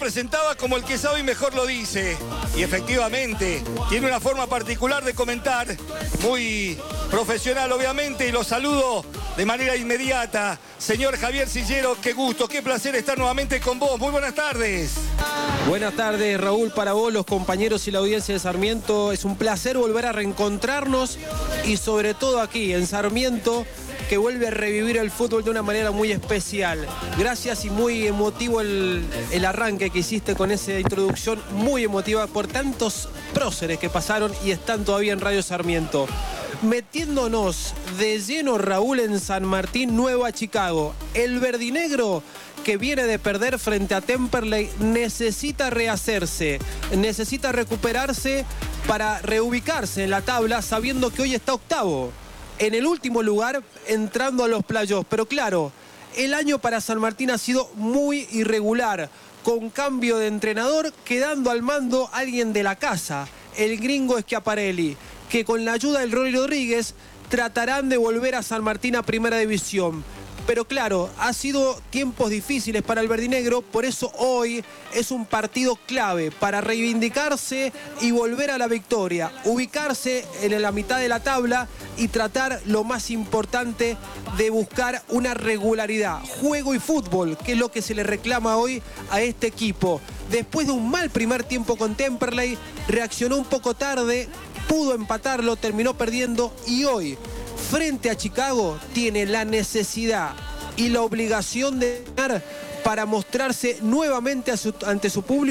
Presentaba como el que sabe y mejor lo dice. Y efectivamente, tiene una forma particular de comentar, muy profesional obviamente, y lo saludo de manera inmediata. Señor Javier Sillero, qué gusto, qué placer estar nuevamente con vos. Muy buenas tardes. Buenas tardes, Raúl, para vos, los compañeros y la audiencia de Sarmiento. Es un placer volver a reencontrarnos y sobre todo aquí en Sarmiento, que vuelve a revivir el fútbol de una manera muy especial. Gracias y muy emotivo el arranque que hiciste con esa introducción muy emotiva por tantos próceres que pasaron y están todavía en Radio Sarmiento. Metiéndonos de lleno, Raúl, en San Martín, Nueva Chicago. El verdinegro, que viene de perder frente a Temperley, necesita rehacerse, necesita recuperarse para reubicarse en la tabla, sabiendo que hoy está octavo, en el último lugar, entrando a los playoffs. Pero claro, el año para San Martín ha sido muy irregular, con cambio de entrenador, quedando al mando alguien de la casa, el gringo Schiaparelli, que con la ayuda del Rolly Rodríguez tratarán de volver a San Martín a Primera División. Pero claro, ha sido tiempos difíciles para el verdinegro, por eso hoy es un partido clave para reivindicarse y volver a la victoria, ubicarse en la mitad de la tabla y tratar lo más importante de buscar una regularidad, juego y fútbol, que es lo que se le reclama hoy a este equipo. Después de un mal primer tiempo con Temperley, reaccionó un poco tarde, pudo empatarlo, terminó perdiendo y hoy, frente a Chicago, tiene la necesidad y la obligación de ganar para mostrarse nuevamente ante su público